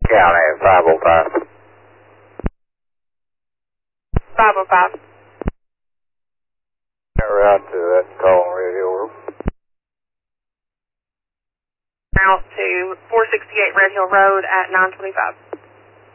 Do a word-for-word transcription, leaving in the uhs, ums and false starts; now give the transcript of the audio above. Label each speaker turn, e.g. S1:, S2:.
S1: County at five oh five.
S2: five oh five.
S1: Route to that call on Red Hill Road.
S2: Route to four sixty-eight Red Hill Road at nine twenty-five.